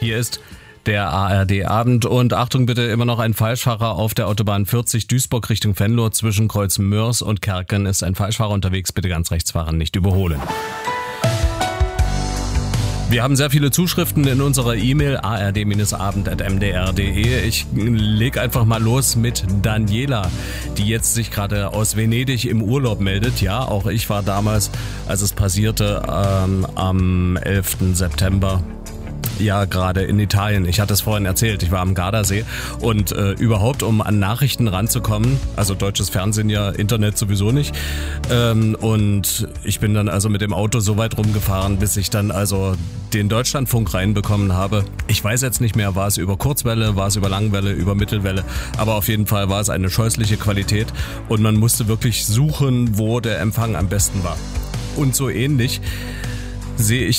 Hier ist der ARD-Abend und Achtung bitte, immer noch ein Falschfahrer auf der Autobahn 40 Duisburg Richtung Venlo zwischen Kreuz Mörs und Kerken ist ein Falschfahrer unterwegs, bitte ganz rechts fahren, nicht überholen. Wir haben sehr viele Zuschriften in unserer E-Mail ard-abend@mdr.de. Ich leg einfach mal los mit Daniela, die jetzt sich gerade aus Venedig im Urlaub meldet. Ja, auch ich war damals, als es passierte, am 11. September. Ja, gerade in Italien. Ich hatte es vorhin erzählt, ich war am Gardasee und überhaupt, um an Nachrichten ranzukommen, also deutsches Fernsehen ja, Internet sowieso nicht, und ich bin dann also mit dem Auto so weit rumgefahren, bis ich dann also den Deutschlandfunk reinbekommen habe. Ich weiß jetzt nicht mehr, war es über Kurzwelle, war es über Langwelle, über Mittelwelle, aber auf jeden Fall war es eine scheußliche Qualität und man musste wirklich suchen, wo der Empfang am besten war. Und so ähnlich sehe ich